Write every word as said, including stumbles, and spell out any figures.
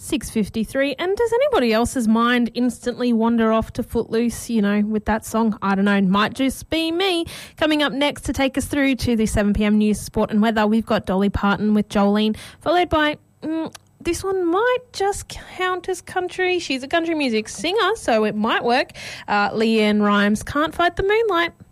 six fifty-three. And does anybody else's mind instantly wander off to Footloose, you know, with that song? I don't know. It might just be me. Coming up next to take us through to the seven p.m. news, sport and weather, we've got Dolly Parton with Jolene, followed by... Mm, this one might just count as country. She's a country music singer, so it might work. Uh, Leanne Rimes, Can't Fight the Moonlight.